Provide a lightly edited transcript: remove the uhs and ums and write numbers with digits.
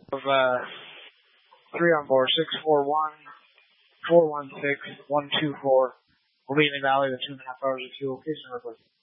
of 3 on board, 641-416-124. We'll be in the valley with 2.5 hours of fuel. Case and request.